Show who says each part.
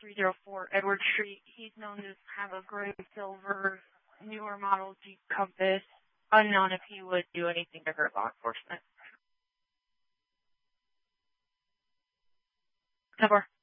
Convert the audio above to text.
Speaker 1: 304 Edward Street. He's known to have a gray silver, newer model Jeep Compass. Unknown if he would do anything to hurt law enforcement. 10-4.